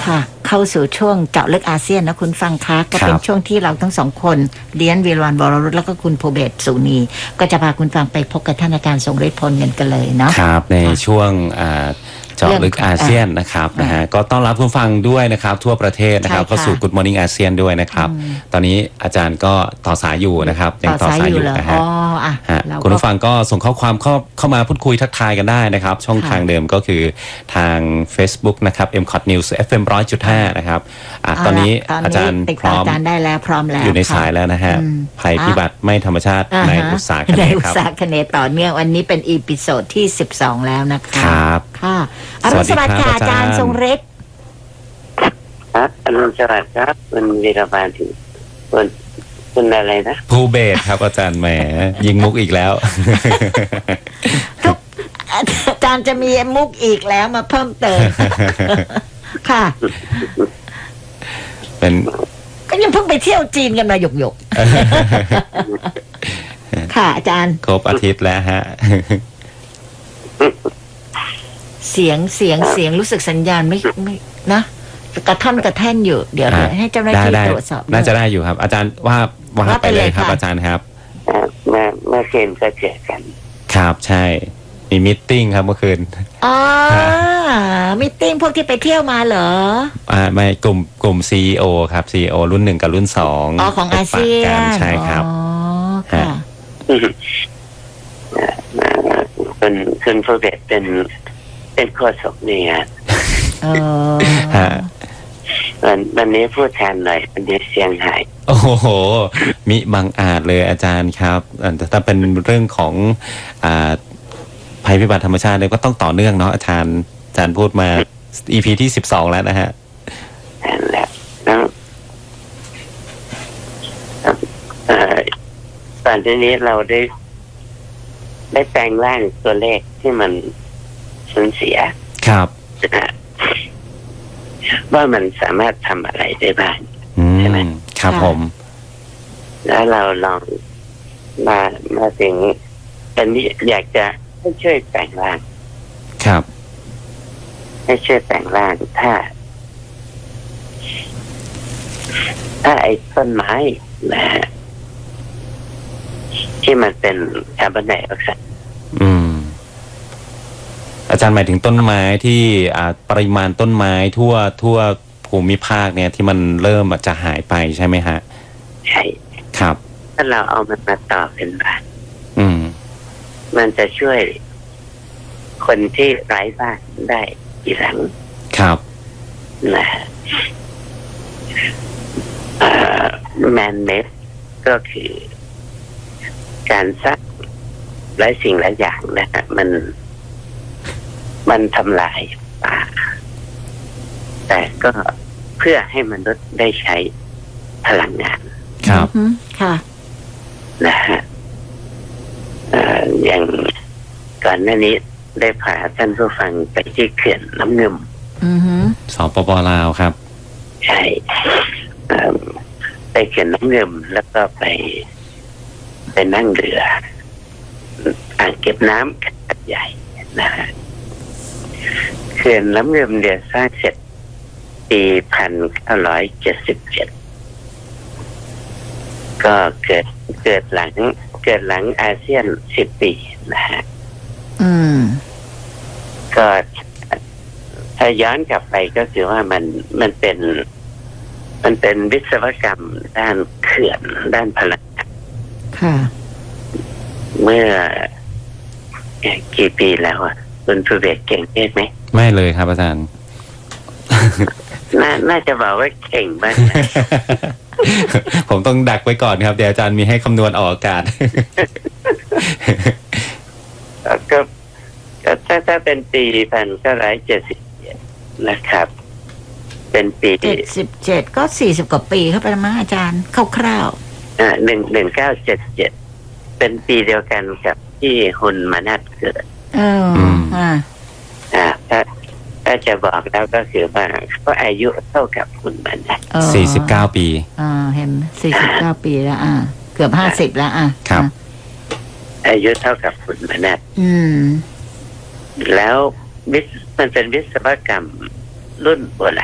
ค่ะเข้าสู่ช่วงเจาะลึกอาเซียนนะคุณฟังคะก็เป็นช่วงที่เราทั้งสองคนเลี้ยนวีรวัน วรรุตแล้วก็คุณภูเบศร สุนีก็จะพาคุณฟังไปพบกับท่านอาจารย์ทรงฤทธิ์พลเงินกันเลยเนาะครับในช่วงเจาะลึกอาเซียนนะครับนะฮะก็ต้อนรับคุณฟังด้วยนะครับทั่วประเทศนะครับเข้าสู่ Good Morning อาเซียนด้วยนะครับตอนนี้อาจารย์ก็ต่อสายอยู่นะครับยังต่อสายอยู่นะฮะคุณผู้ฟังก็ส่งข้อความเข้ามาพูดคุยทักทายกันได้นะครับช่องทางเดิมก็คือทาง Facebook นะครับ MCOT News FM 100.5 นะครับตอนนี้อาจารย์พร้อมได้แล้วพร้อมแล้วอยู่ในสายแล้วนะฮะภัยพิบัติไม่ธรรมชาติในอุตสาหกรรมในอุตสาหกรรมต่อเนื่องวันนี้เป็นอีพิโซดที่12แล้วนะคะครับค่ะอรุณสวัสดิ์ค่ะอาจารย์ทรงฤทธิ์ครับอรุณสวัสดิ์ครับคุณวีรบาลถึงคุณอะไรนะภูเบศรครับอาจารย์แหมยิงมุกอีกแล้วทุกอาจารย์จะมีมุกอีกแล้วมาเพิ่มเติมค่ะเป็นก็ยังเพิ่งไปเที่ยวจีนกันมาหยกๆค่ะอาจารย์ครบอาทิตย์แล้วฮะเสียงรู้สึกสัญญาณไม่นะกระท่อนกระแท่นอยู่เดี๋ยวให้เจ้าหน้าที่ตรวจสอบน่าจะได้อยู่ครับอาจารย์ว่าไปเลยครับอาจารย์ครับเมื่อคืนก็เจอกันครับใช่มีมีตติ้งครับเมื่อคืนมีตติ้งพวกที่ไปเที่ยวมาเหรอไม่กลุ่ม CEO ครับ CEO รุ่น1กับรุ่น2 ของอาเซียนใช่ครับค่ะคุณภูเบศรเป็นโฆษกนี่ฮะวันนี้พูดแทนหน่อยวันนี้เสียงหายโอ้โหมิบังอาจเลยอาจารย์ครับแต่ถ้าเป็นเรื่องของภัยพิบัติธรรมชาติเนี่ยก็ต้องต่อเนื่องเนาะอาจารย์พูดมา EP ที่12แล้วนะฮะแล้วตอนนี้เราได้แปลงร่างตัวเลขที่มันสูญเสียครับว่ามันสามารถทำอะไรได้บ้างใช่ไหมครับผมแล้วเราลองมาถึงตอนนี้อยากจะให้ช่วยแปลงร่างครับให้ช่วยแปลงร่างถ้าไอ้ต้นไม้นะฮะที่มันเป็นคาร์บอนไดออกไซด์อาจารย์หมายถึงต้นไม้ที่ปริมาณต้นไม้ทั่วภูมิภาคเนี่ยที่มันเริ่มจะหายไปใช่ไหมฮะใช่ครับถ้าเราเอามันมาต่อเป็นบ้านมันจะช่วยคนที่ไร้บ้านได้อีกหลังครับนะแมนเมดก็คือการสร้างหลายสิ่งหลายอย่างนะฮะมันทำลายป่าแต่ก็เพื่อให้มนุษย์ได้ใช้พลังงานครับค่ะนะฮะอย่างก่อนหน้านี้ได้พาท่านผู้ฟังไปที่เขื่อนน้ำเงิมสปป.ลาวครับใช่ไปเขื่อนน้ำเงิมแล้วก็ไปนั่งเรืออ่างเก็บน้ำขนาดใหญ่นะฮะเขื่อนน้ำเงิมเดือสร้างเสร็จปี1977ก็เกิดหลังอาเซียน10 ปีนะฮะก็ถ้าย้อนกลับไปก็คือว่ามันเป็นวิศวกรรมด้านเขื่อนด้านพลังงานเมื่อกี่ปีแล้วอ่ะคุณภูเบศรเก่งไหมไม่เลยครับอาจารย์น่าจะบอกว่าเก่งบ้างผมต้องดักไว้ก่อนครับเดี๋ยวอาจารย์มีให้คำนวณออกอากาศก็ถ้าเป็นปี1977นะครับเป็นปี 77ก็40กว่าปีเข้าไปแล้วมั้งอาจารย์คร่าวๆ1977เป็นปีเดียวกันกับที่ฮุนมานัทเกิดถ้าจะบอกแล้วก็คือว่าก็อายุเท่ากับคุณมันนะ 49 ปีเห็น49 ปีแล้วเกือบ50แล้วครับอายุเท่ากับคุณมันนะแล้วมันเป็นวิศวกรรมรุ่นโบราณ